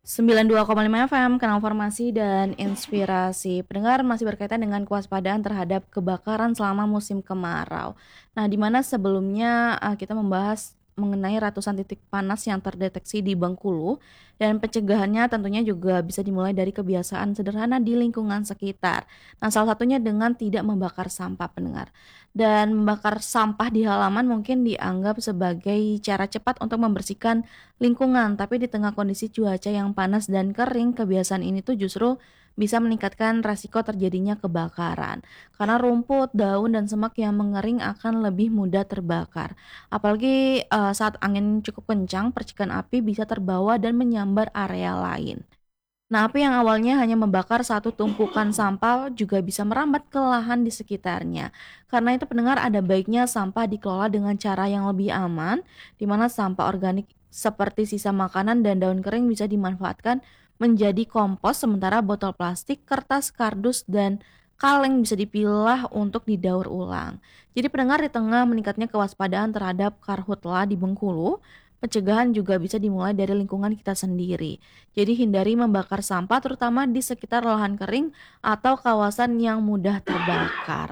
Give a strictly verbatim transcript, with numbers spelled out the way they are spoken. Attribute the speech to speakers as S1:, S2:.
S1: sembilan puluh dua koma lima F M, Kanal Informasi dan Inspirasi. Pendengar masih berkaitan dengan kewaspadaan terhadap kebakaran selama musim kemarau. Nah, di mana sebelumnya uh, kita membahas mengenai ratusan titik panas yang terdeteksi di Bengkulu dan pencegahannya tentunya juga bisa dimulai dari kebiasaan sederhana di lingkungan sekitar. Nah, salah satunya dengan tidak membakar sampah, pendengar. Dan membakar sampah di halaman mungkin dianggap sebagai cara cepat untuk membersihkan lingkungan, tapi di tengah kondisi cuaca yang panas dan kering, kebiasaan ini tuh justru bisa meningkatkan resiko terjadinya kebakaran. Karena rumput, daun, dan semak yang mengering akan lebih mudah terbakar. Apalagi eh, saat angin cukup kencang, percikan api bisa terbawa dan menyambar area lain. Nah, api yang awalnya hanya membakar satu tumpukan sampah juga bisa merambat ke lahan di sekitarnya. Karena itu pendengar ada baiknya sampah dikelola dengan cara yang lebih aman, di mana sampah organik seperti sisa makanan dan daun kering bisa dimanfaatkan menjadi kompos, sementara botol plastik, kertas, kardus, dan kaleng bisa dipilah untuk didaur ulang. Jadi pendengar, di tengah meningkatnya kewaspadaan terhadap karhutla di Bengkulu, pencegahan juga bisa dimulai dari lingkungan kita sendiri. Jadi hindari membakar sampah terutama di sekitar lahan kering atau kawasan yang mudah terbakar.